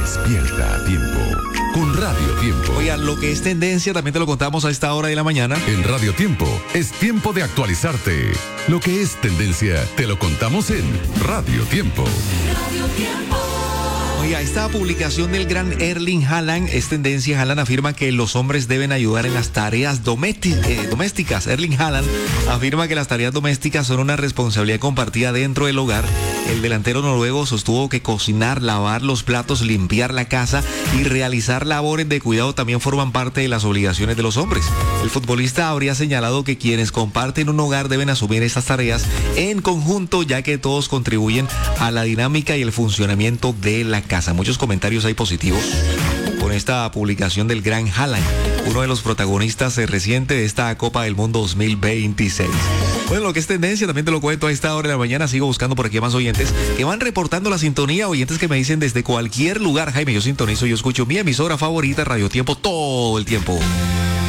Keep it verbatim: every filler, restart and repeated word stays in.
Despierta a tiempo con Radio Tiempo. Oigan, lo que es tendencia también te lo contamos a esta hora de la mañana. En Radio Tiempo es tiempo de actualizarte. Lo que es tendencia te lo contamos en Radio Tiempo. Radio Tiempo. Oiga, esta publicación del gran Erling Haaland es tendencia. Haaland afirma que los hombres deben ayudar en las tareas doméstic- eh, domésticas. Erling Haaland afirma que las tareas domésticas son una responsabilidad compartida dentro del hogar. El delantero noruego sostuvo que cocinar, lavar los platos, limpiar la casa y realizar labores de cuidado también forman parte de las obligaciones de los hombres. El futbolista habría señalado que quienes comparten un hogar deben asumir estas tareas en conjunto, ya que todos contribuyen a la dinámica y el funcionamiento de la casa. Muchos comentarios hay positivos con esta publicación del gran Haaland, uno de los protagonistas recientes de esta Copa del Mundo dos mil veintiséis. Bueno, lo que es tendencia también te lo cuento a esta hora de la mañana. Sigo buscando por aquí más oyentes que van reportando la sintonía, oyentes que me dicen desde cualquier lugar: Jaime, yo sintonizo, yo escucho mi emisora favorita, Radio Tiempo, todo el tiempo.